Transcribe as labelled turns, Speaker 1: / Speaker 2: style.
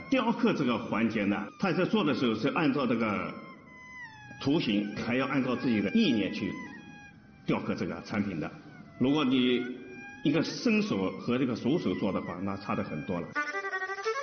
Speaker 1: 雕刻这个环节呢，他在做的时候是按照这个图形，还要按照自己的意念去雕刻这个产品的。如果你一个生手和这个熟手做的话，那差得很多了。